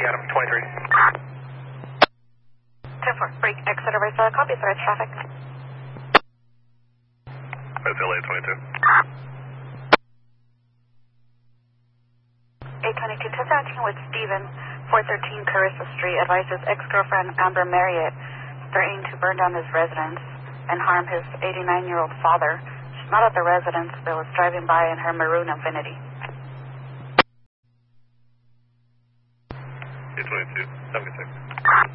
Adam 23. 10-4, break, exit right side, copy, threat traffic. That's LA 22. 822, 1017 with Steven, 413 Carissa Street, advises ex-girlfriend Amber Marriott threatening to burn down his residence and harm his 89-year-old father. She's not at the residence, but was driving by in her maroon Infiniti. 822, 76.